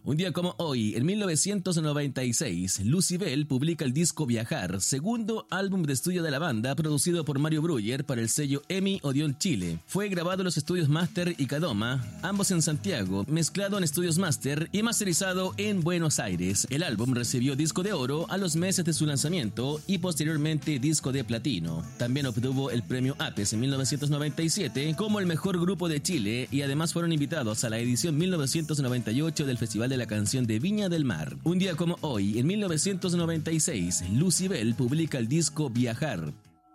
Un día como hoy, en 1996, Lucybell publica el disco Viajar, segundo álbum de estudio de la banda, producido por Mario Breuer para el sello EMI Odeón Chile. Fue grabado en los estudios Master y Kadoma, ambos en Santiago, mezclado en estudios Master y masterizado en Buenos Aires. El álbum recibió disco de oro a los meses de su lanzamiento y posteriormente disco de platino. También obtuvo el premio APES en 1997 como el mejor grupo de Chile y además fueron invitados a la edición 1998 del Festival de la Canción de Viña del Mar. Un día como hoy, en 1996, Lucybell publica el disco Viajar.